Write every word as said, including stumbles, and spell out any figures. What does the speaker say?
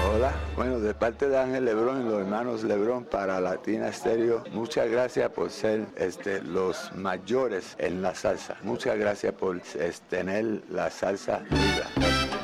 Hola, bueno, de parte de Ángel Lebrón y los hermanos Lebrón para Latina Estéreo, muchas gracias por ser este, los mayores en la salsa. Muchas gracias por este, tener la salsa viva.